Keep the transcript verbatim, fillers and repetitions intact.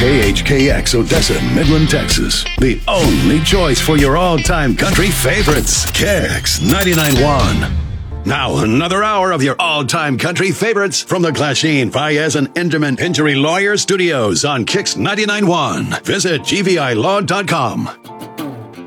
K H K X Odessa, Midland, Texas. The only choice for your all-time country favorites. Kicks ninety-nine point one. Now, another hour of your all-time country favorites from the Glasheen, Fayez, and Inderman Injury Lawyer Studios on Kicks ninety-nine point one. Visit G V I law dot com.